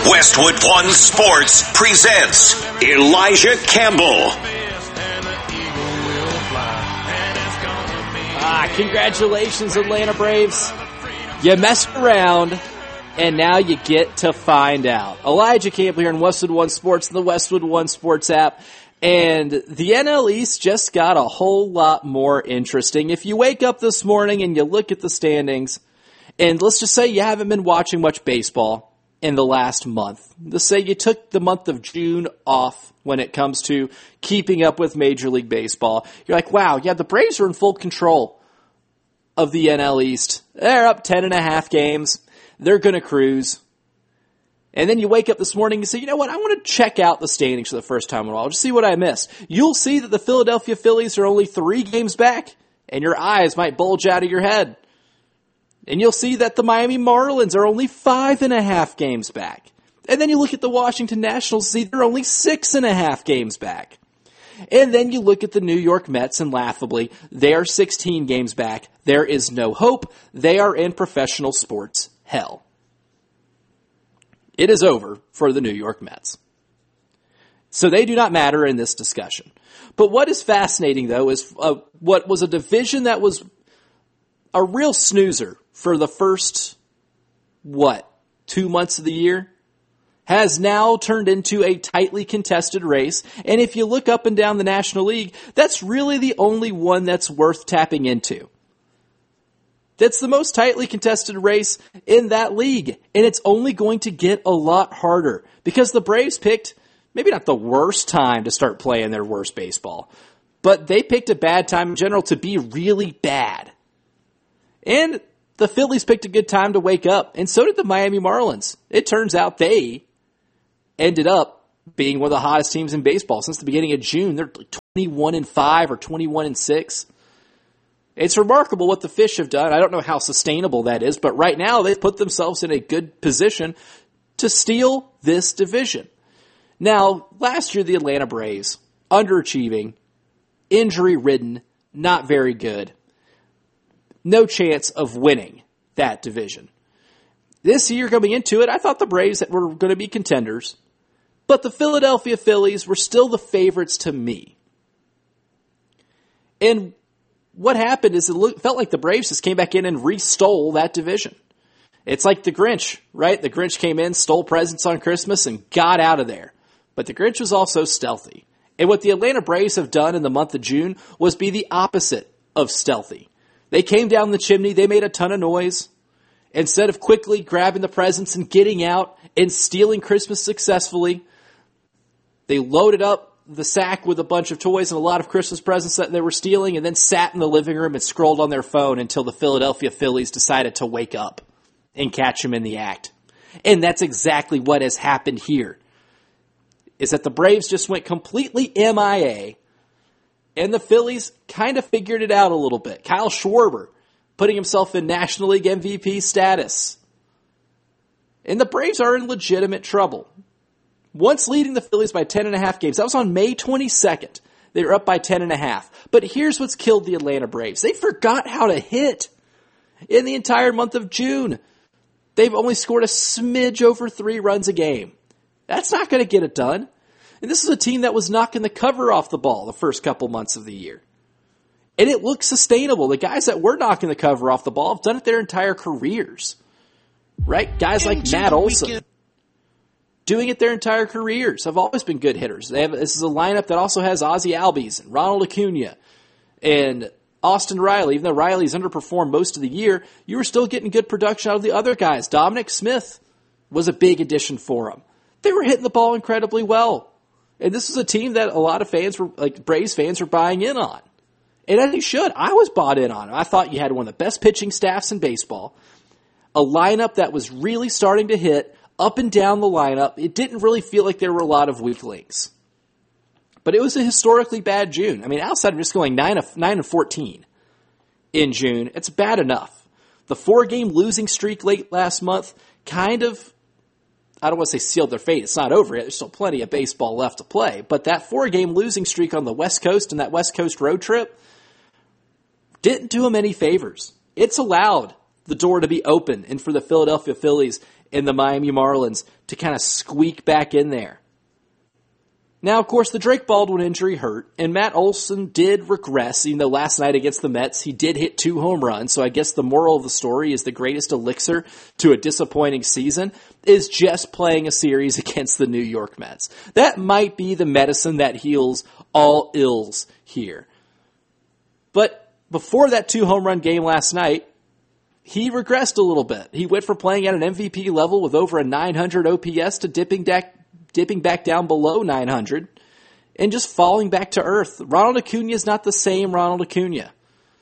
Westwood One Sports presents Elijah Campbell. Congratulations, Atlanta Braves. You messed around, and now you get to find out. Elijah Campbell here in Westwood One Sports and the Westwood One Sports app. And the NL East just got a whole lot more interesting. If you wake up this morning and you look at the standings, and let's just say you haven't been watching much baseball in the last month. Let's say you took the month of June off when it comes to keeping up with Major League Baseball. You're like, wow, yeah, the Braves are in full control of the NL East. They're up 10.5 games. They're going to cruise. And then you wake up this morning and say, you know what, I want to check out the standings for the first time in a while, just see what I missed. You'll see that the Philadelphia Phillies are only 3 games back, and your eyes might bulge out of your head. And you'll see that the Miami Marlins are only 5.5 games back. And then you look at the Washington Nationals and see they're only 6.5 games back. And then you look at the New York Mets and laughably, they are 16 games back. There is no hope. They are in professional sports hell. It is over for the New York Mets. So they do not matter in this discussion. But what is fascinating, though, is what was a division that was a real snoozer for the first, 2 months of the year, has now turned into a tightly contested race. And if you look up and down the National League, that's really the only one that's worth tapping into. That's the most tightly contested race in that league. And it's only going to get a lot harder because the Braves picked maybe not the worst time to start playing their worst baseball, but they picked a bad time in general to be really bad. And the Phillies picked a good time to wake up, and so did the Miami Marlins. It turns out they ended up being one of the hottest teams in baseball since the beginning of June. They're 21-5 or 21-6. It's remarkable what the Fish have done. I don't know how sustainable that is, but right now they've put themselves in a good position to steal this division. Now, last year the Atlanta Braves, underachieving, injury-ridden, not very good. No chance of winning that division. This year coming into it, I thought the Braves were going to be contenders, but the Philadelphia Phillies were still the favorites to me. And what happened is it felt like the Braves just came back in and re-stole that division. It's like the Grinch, right? The Grinch came in, stole presents on Christmas, and got out of there. But the Grinch was also stealthy. And what the Atlanta Braves have done in the month of June was be the opposite of stealthy. They came down the chimney, they made a ton of noise. Instead of quickly grabbing the presents and getting out and stealing Christmas successfully, they loaded up the sack with a bunch of toys and a lot of Christmas presents that they were stealing and then sat in the living room and scrolled on their phone until the Philadelphia Phillies decided to wake up and catch them in the act. And that's exactly what has happened here, is that the Braves just went completely MIA. And the Phillies kind of figured it out a little bit. Kyle Schwarber putting himself in National League MVP status. And the Braves are in legitimate trouble. Once leading the Phillies by 10.5 games, that was on May 22nd. They were up by 10.5. But here's what's killed the Atlanta Braves. They forgot how to hit in the entire month of June. They've only scored a smidge over 3 runs a game. That's not going to get it done. And this is a team that was knocking the cover off the ball the first couple months of the year. And it looks sustainable. The guys that were knocking the cover off the ball have done it their entire careers. Right? Guys like Matt Olson doing it their entire careers have always been good hitters. This is a lineup that also has Ozzie Albies and Ronald Acuna and Austin Riley. Even though Riley's underperformed most of the year, you were still getting good production out of the other guys. Dominic Smith was a big addition for them. They were hitting the ball incredibly well. And this is a team that a lot of fans were, like Braves fans, were buying in on. And as you should. I was bought in on it. I thought you had one of the best pitching staffs in baseball. A lineup that was really starting to hit up and down the lineup. It didn't really feel like there were a lot of weak links. But it was a historically bad June. I mean, outside of just going 9-14 in June, it's bad enough. The 4-game losing streak late last month kind of, I don't want to say sealed their fate. It's not over yet. There's still plenty of baseball left to play. But that 4-game losing streak on the West Coast and that West Coast road trip didn't do them any favors. It's allowed the door to be open and for the Philadelphia Phillies and the Miami Marlins to kind of squeak back in there. Now, of course, the Drake Baldwin injury hurt, and Matt Olson did regress. Even though last night against the Mets, he did hit 2 home runs. So I guess the moral of the story is the greatest elixir to a disappointing season is just playing a series against the New York Mets. That might be the medicine that heals all ills here. But before that 2 home run game last night, he regressed a little bit. He went from playing at an MVP level with over a 900 OPS to dipping back down below 900 and just falling back to earth. Ronald Acuna is not the same Ronald Acuna.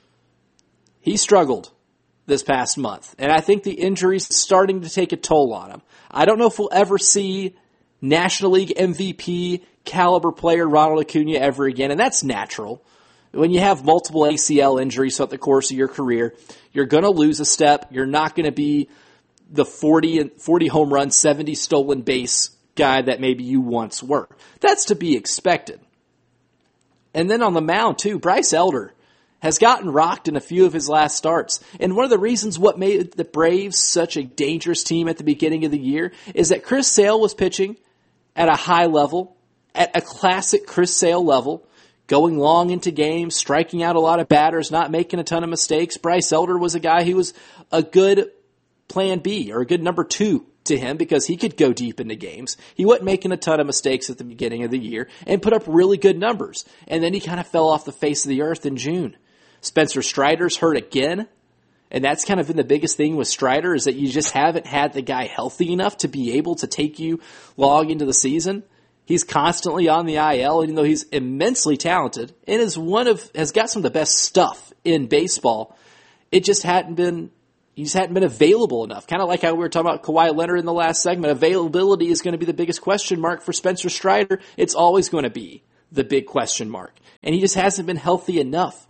He struggled this past month, and I think the injury's starting to take a toll on him. I don't know if we'll ever see National League MVP caliber player Ronald Acuna ever again, and that's natural. When you have multiple ACL injuries throughout the course of your career, you're going to lose a step. You're not going to be the 40 home run, 70 stolen base guy that maybe you once were. That's to be expected. And then on the mound, too, Bryce Elder has gotten rocked in a few of his last starts. And one of the reasons what made the Braves such a dangerous team at the beginning of the year is that Chris Sale was pitching at a high level, at a classic Chris Sale level, going long into games, striking out a lot of batters, not making a ton of mistakes. Bryce Elder was a guy who was a good plan B or a good number 2 to him because he could go deep into games. He wasn't making a ton of mistakes at the beginning of the year and put up really good numbers. And then he kind of fell off the face of the earth in June. Spencer Strider's hurt again. And that's kind of been the biggest thing with Strider is that you just haven't had the guy healthy enough to be able to take you long into the season. He's constantly on the IL, even though he's immensely talented and has got some of the best stuff in baseball. He just hadn't been available enough. Kind of like how we were talking about Kawhi Leonard in the last segment. Availability is going to be the biggest question mark for Spencer Strider. It's always going to be the big question mark. And he just hasn't been healthy enough.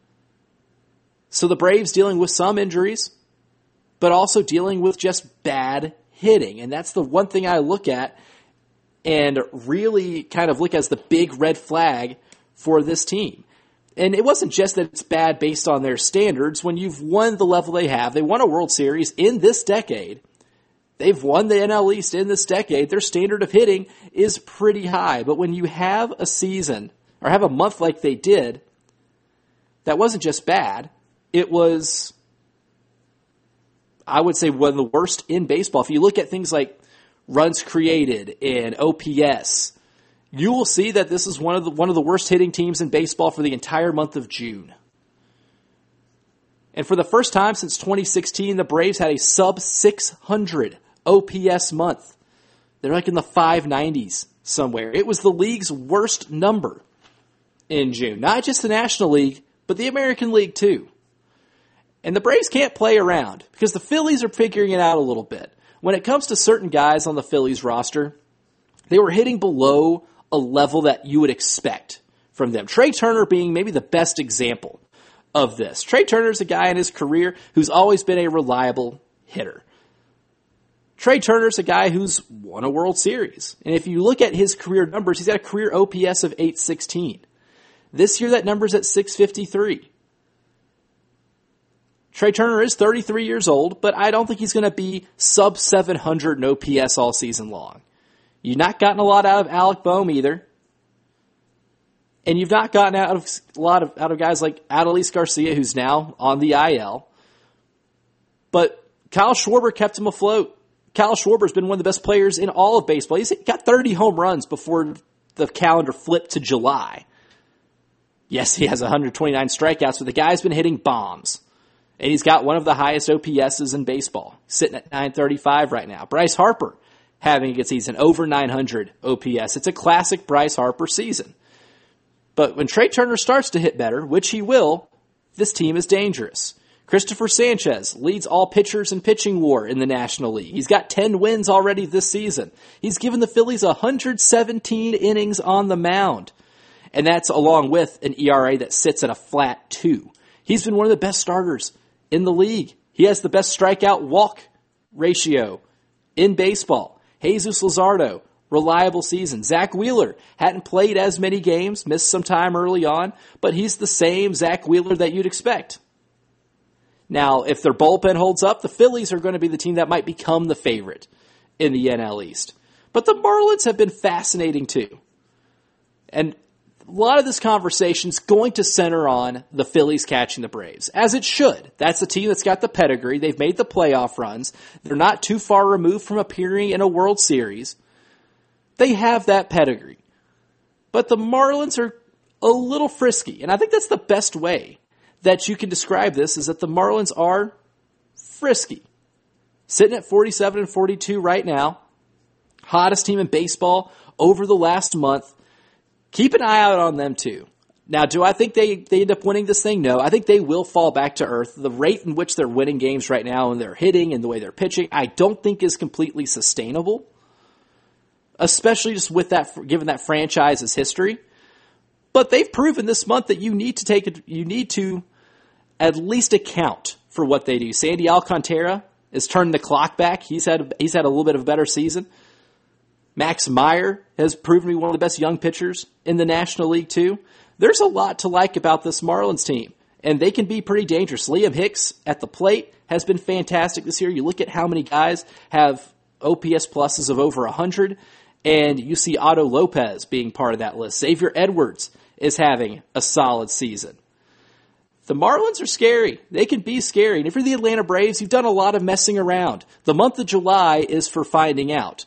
So the Braves dealing with some injuries, but also dealing with just bad hitting. And that's the one thing I look at and really kind of look as the big red flag for this team. And it wasn't just that it's bad based on their standards. When you've won the level they have, they won a World Series in this decade. They've won the NL East in this decade. Their standard of hitting is pretty high. But when you have a season or have a month like they did, that wasn't just bad. It was, I would say, one of the worst in baseball. If you look at things like runs created and OPS, you will see that this is one of the worst hitting teams in baseball for the entire month of June. And for the first time since 2016, the Braves had a sub 600 OPS month. They're like in the 590s somewhere. It was the league's worst number in June. Not just the National League, but the American League too. And the Braves can't play around because the Phillies are figuring it out a little bit. When it comes to certain guys on the Phillies roster, they were hitting below a level that you would expect from them. Trey Turner being maybe the best example of this. Trey Turner's a guy in his career who's always been a reliable hitter. Trey Turner's a guy who's won a World Series. And if you look at his career numbers, he's got a career OPS of 816. This year that number's at 653. Trey Turner is 33 years old, but I don't think he's going to be sub 700 in OPS all season long. You've not gotten a lot out of Alec Boehm either. And you've not gotten out of guys like Adolis Garcia, who's now on the IL. But Kyle Schwarber kept him afloat. Kyle Schwarber's been one of the best players in all of baseball. He's got 30 home runs before the calendar flipped to July. Yes, he has 129 strikeouts, but the guy's been hitting bombs. And he's got one of the highest OPSs in baseball, sitting at 935 right now. Bryce Harper having a good season, over 900 OPS. It's a classic Bryce Harper season. But when Trey Turner starts to hit better, which he will, this team is dangerous. Christopher Sanchez leads all pitchers in pitching WAR in the National League. He's got 10 wins already this season. He's given the Phillies 117 innings on the mound. And that's along with an ERA that sits at a flat 2. He's been one of the best starters in the league. He has the best strikeout walk ratio in baseball. Jesus Luzardo, reliable season. Zach Wheeler hadn't played as many games, missed some time early on, but he's the same Zach Wheeler that you'd expect. Now, if their bullpen holds up, the Phillies are going to be the team that might become the favorite in the NL East. But the Marlins have been fascinating too. And a lot of this conversation is going to center on the Phillies catching the Braves, as it should. That's the team that's got the pedigree. They've made the playoff runs. They're not too far removed from appearing in a World Series. They have that pedigree. But the Marlins are a little frisky, and I think that's the best way that you can describe this, is that the Marlins are frisky. Sitting at 47-42 right now. Hottest team in baseball over the last month. Keep an eye out on them too. Now, do I think they end up winning this thing? No. I think they will fall back to earth. The rate in which they're winning games right now and they're hitting and the way they're pitching, I don't think is completely sustainable. Especially just with that, given that franchise's history. But they've proven this month that you need to at least account for what they do. Sandy Alcantara has turned the clock back. He's had a little bit of a better season. Max Meyer has proven to be one of the best young pitchers in the National League too. There's a lot to like about this Marlins team, and they can be pretty dangerous. Liam Hicks at the plate has been fantastic this year. You look at how many guys have OPS pluses of over 100, and you see Otto Lopez being part of that list. Xavier Edwards is having a solid season. The Marlins are scary. They can be scary. And if you're the Atlanta Braves, you've done a lot of messing around. The month of July is for finding out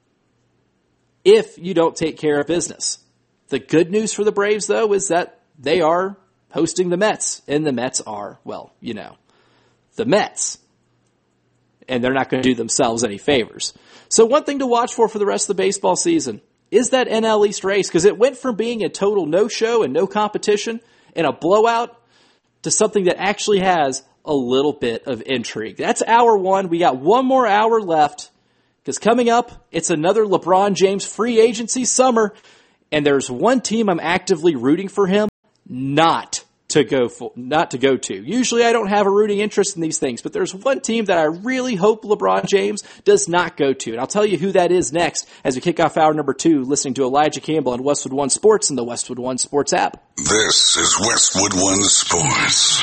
if you don't take care of business. The good news for the Braves, though, is that they are hosting the Mets. And the Mets are, well, you know, the Mets. And they're not going to do themselves any favors. So one thing to watch for the rest of the baseball season is that NL East race, because it went from being a total no-show and no competition and a blowout to something that actually has a little bit of intrigue. That's hour one. We got one more hour left, because coming up, it's another LeBron James free agency summer, and there's one team I'm actively rooting for him not to go to. Usually I don't have a rooting interest in these things, but there's one team that I really hope LeBron James does not go to. And I'll tell you who that is next as we kick off hour number 2, listening to Elijah Campbell on Westwood One Sports and the Westwood One Sports app. This is Westwood One Sports.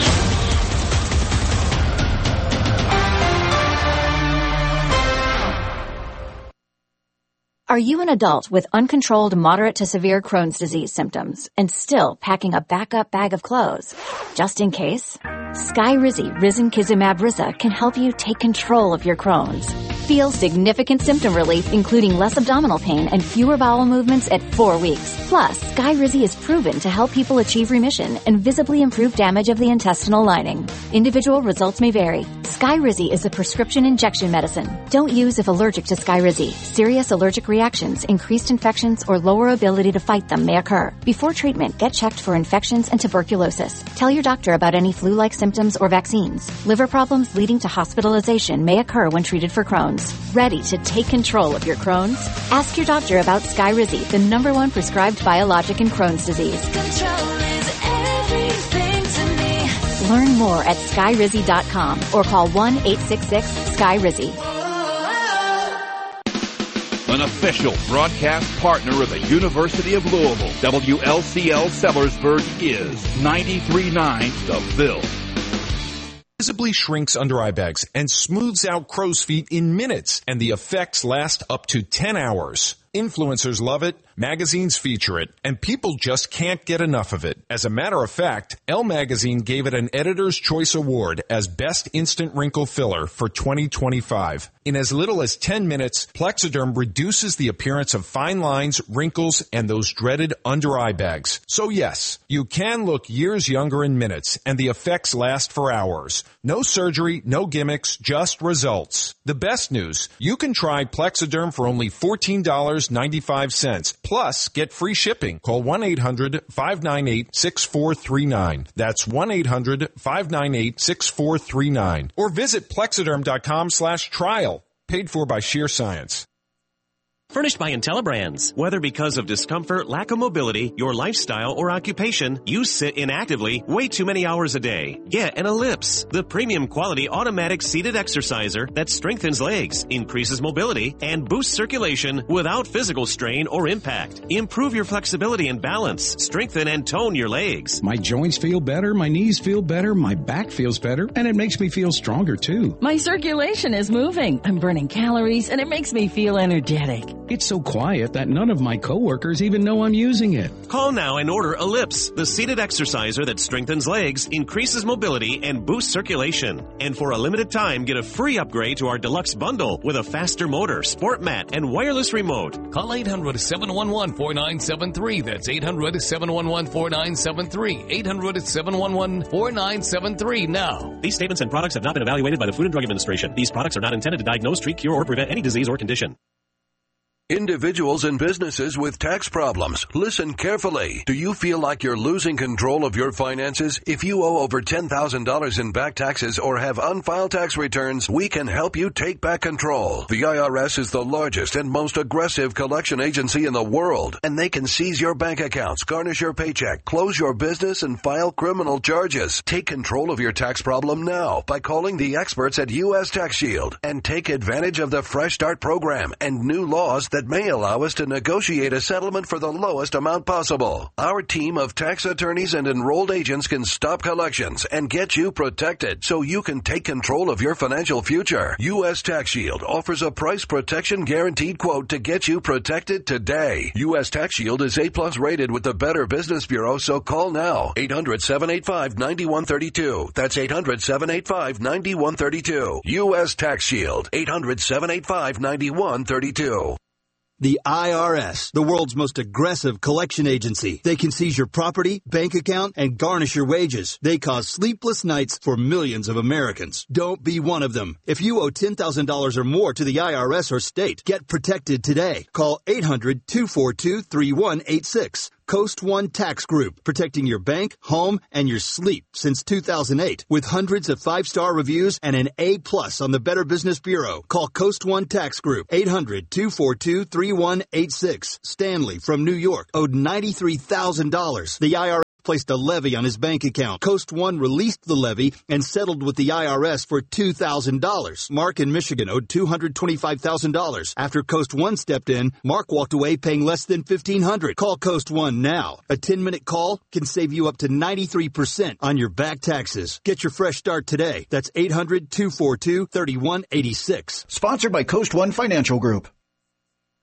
Are you an adult with uncontrolled moderate to severe Crohn's disease symptoms and still packing a backup bag of clothes? Just in case? Skyrizi Risankizumab Risa can help you take control of your Crohn's. Feel significant symptom relief, including less abdominal pain and fewer bowel movements at 4 weeks. Plus, Skyrizi is proven to help people achieve remission and visibly improve damage of the intestinal lining. Individual results may vary. Skyrizi is a prescription injection medicine. Don't use if allergic to Skyrizi. Serious allergic reactions, increased infections, or lower ability to fight them may occur. Before treatment, get checked for infections and tuberculosis. Tell your doctor about any flu-like symptoms or vaccines. Liver problems leading to hospitalization may occur when treated for Crohn's. Ready to take control of your Crohn's? Ask your doctor about Skyrizi, the #1 prescribed biologic in Crohn's disease. Control is everything to me. Learn more at skyrizi.com or call 1-866-SKYRIZI. An official broadcast partner of the University of Louisville, WLCL Sellersburg is 93.9 The Ville. Visibly shrinks under eye bags and smooths out crow's feet in minutes, and the effects last up to 10 hours. Influencers love it, magazines feature it, and people just can't get enough of it. As a matter of fact, Elle Magazine gave it an Editor's Choice Award as Best Instant Wrinkle Filler for 2025. In as little as 10 minutes, Plexiderm reduces the appearance of fine lines, wrinkles, and those dreaded under eye bags. So yes, you can look years younger in minutes, and the effects last for hours. No surgery, no gimmicks, just results. The best news, you can try Plexiderm for only $14.95. Plus, get free shipping. Call 1-800-598-6439. That's 1-800-598-6439. Or visit Plexiderm.com/trial. Paid for by Sheer Science. Furnished by IntelliBrands. Whether because of discomfort, lack of mobility, your lifestyle, or occupation, you sit inactively way too many hours a day. Get an Ellipse, the premium quality automatic seated exerciser that strengthens legs, increases mobility, and boosts circulation without physical strain or impact. Improve your flexibility and balance. Strengthen and tone your legs. My joints feel better, my knees feel better, my back feels better, and it makes me feel stronger too. My circulation is moving. I'm burning calories, and it makes me feel energetic. It's so quiet that none of my coworkers even know I'm using it. Call now and order Ellipse, the seated exerciser that strengthens legs, increases mobility, and boosts circulation. And for a limited time, get a free upgrade to our deluxe bundle with a faster motor, sport mat, and wireless remote. Call 800-711-4973. That's 800-711-4973. 800-711-4973 now. These statements and products have not been evaluated by the Food and Drug Administration. These products are not intended to diagnose, treat, cure, or prevent any disease or condition. Individuals and businesses with tax problems, listen carefully. Do you feel like you're losing control of your finances? If you owe over $10,000 in back taxes or have unfiled tax returns, we can help you take back control. The IRS is the largest and most aggressive collection agency in the world, and they can seize your bank accounts, garnish your paycheck, close your business, and file criminal charges. Take control of your tax problem now by calling the experts at U.S. Tax Shield and take advantage of the Fresh Start program and new laws that may allow us to negotiate a settlement for the lowest amount possible. Our team of tax attorneys and enrolled agents can stop collections and get you protected so you can take control of your financial future. U.S. Tax Shield offers a price protection guaranteed quote to get you protected today. U.S. Tax Shield is A+ rated with the Better Business Bureau, so call now. 800-785-9132. That's 800-785-9132. U.S. Tax Shield. 800-785-9132. The IRS, the world's most aggressive collection agency. They can seize your property, bank account, and garnish your wages. They cause sleepless nights for millions of Americans. Don't be one of them. If you owe $10,000 or more to the IRS or state, get protected today. Call 800-242-3186. Coast One Tax Group, protecting your bank, home, and your sleep since 2008. With hundreds of 5-star reviews and an A+ on the Better Business Bureau. Call Coast One Tax Group, 800-242-3186. Stanley from New York owed $93,000. The IRS placed a levy on his bank account. Coast One released the levy and settled with the IRS for $2,000. Mark in Michigan owed $225,000. After Coast One stepped in, Mark walked away paying less than $1,500. Call Coast One now. A 10-minute call can save you up to 93% on your back taxes. Get your fresh start today. That's 800-242-3186. Sponsored by Coast One Financial Group.